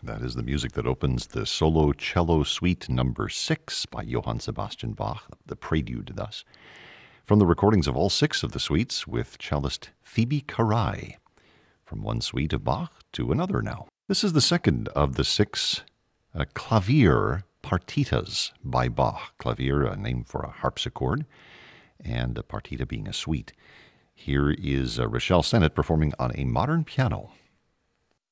That is the music that opens the Solo Cello Suite number 6 by Johann Sebastian Bach, the prelude thus, from the recordings of all 6 of the suites with cellist Phoebe Carai. From one suite of Bach to another now. This is the second of the 6 clavier partitas by Bach. Clavier, a name for a harpsichord, and a partita being a suite. Here is Rochelle Sennett performing on a modern piano.